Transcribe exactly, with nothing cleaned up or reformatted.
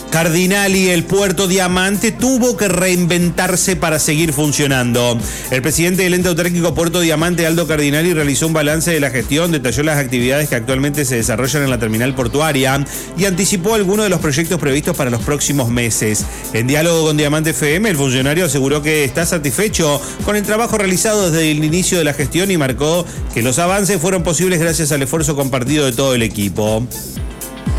Cardinali, el Puerto Diamante, tuvo que reinventarse para seguir funcionando. El presidente del ente autárquico Puerto Diamante, Aldo Cardinali, realizó un balance de la gestión, detalló las actividades que actualmente se desarrollan en la terminal portuaria y anticipó algunos de los proyectos previstos para los próximos meses. En diálogo con Diamante F M, el funcionario aseguró que está satisfecho con el trabajo realizado desde el inicio de la gestión y marcó que los avances fueron posibles gracias al esfuerzo compartido de todo el equipo.